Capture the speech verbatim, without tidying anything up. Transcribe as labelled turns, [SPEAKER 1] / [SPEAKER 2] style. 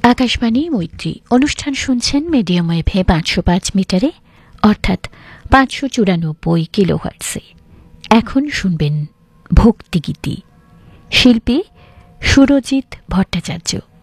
[SPEAKER 1] আকাশবাণী মৈত্রী অনুষ্ঠান শুনছেন মিডিয়াম ওয়েভে পাঁচশো পাঁচ মিটারে অর্থাৎ পাঁচশো চুরানব্বই কিলোহার্টসে। এখন শুনবেন ভক্তিগীতি, শিল্পী সুরজিৎ ভট্টাচার্য।